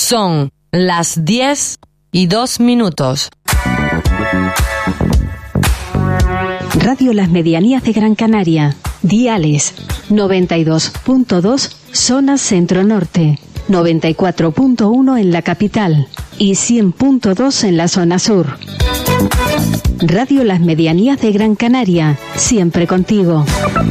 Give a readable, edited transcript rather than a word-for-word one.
Son las 10:02. Radio Las Medianías de Gran Canaria. Diales 92.2 zona centro-norte, 94.1 en la capital y 100.2 en la zona sur. Radio Las Medianías de Gran Canaria, siempre contigo.